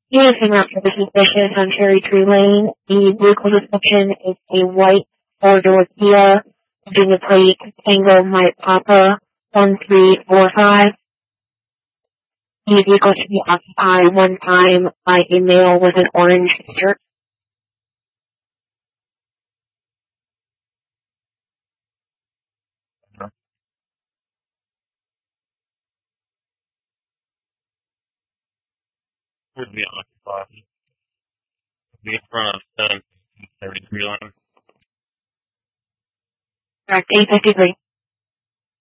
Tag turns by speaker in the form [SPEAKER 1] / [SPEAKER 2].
[SPEAKER 1] Anything after the suspicious on Cherry Tree Lane. The vehicle description is a white four-door Kia, Virginia plate Tango Mike Papa 1345. The vehicle should be occupied one time by a male with an orange shirt.
[SPEAKER 2] Would be occupied. Be in front of 773 line.
[SPEAKER 1] Correct, 853.